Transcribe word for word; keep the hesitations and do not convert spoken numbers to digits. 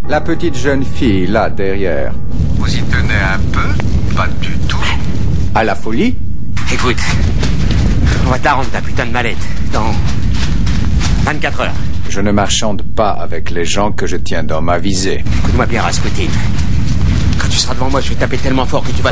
La petite jeune fille, là, derrière. Vous y tenez un peu? Pas du tout. À la folie? Écoute, on va te la rendre, ta putain de mallette, dans vingt-quatre heures. Je ne marchande pas avec les gens que je tiens dans ma visée. Écoute-moi bien, Rasputin. Quand tu seras devant moi, je vais taper tellement fort que tu vas...